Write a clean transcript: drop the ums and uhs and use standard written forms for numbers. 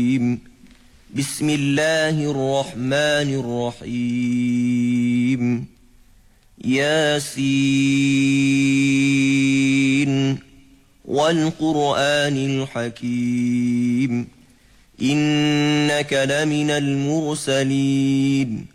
بسم الله الرحمن الرحيم ياسين والقرآن الحكيم إنك لمن المرسلين